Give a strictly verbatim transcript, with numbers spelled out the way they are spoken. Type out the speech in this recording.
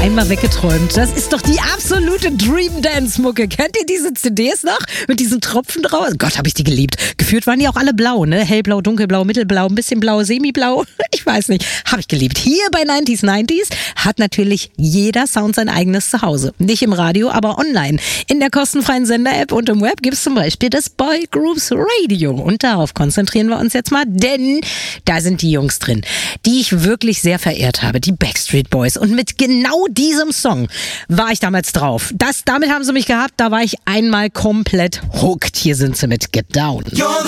einmal weggeträumt. Das ist doch die absolute Dream Dance Mucke. Kennt ihr diese C Ds noch? Mit diesen Tropfen drauf? Gott, habe ich die geliebt. Geführt waren die auch alle blau, ne? Hellblau, dunkelblau, mittelblau, ein bisschen blau, semiblau. Ich weiß nicht. Habe ich geliebt. Hier bei neunzig neunzig hat natürlich jeder Sound sein eigenes Zuhause. Nicht im Radio, aber online. In der kostenfreien Sender-App und im Web gibt es zum Beispiel das Boy Grooves Radio. Und darauf konzentrieren wir uns jetzt mal, denn da sind die Jungs drin, die ich wirklich sehr verehrt habe. Die Backstreet Boys. Und mit genau diesem Song war ich damals drauf. Das, damit haben sie mich gehabt. Da war ich einmal komplett hooked. Hier sind sie mit Get Down.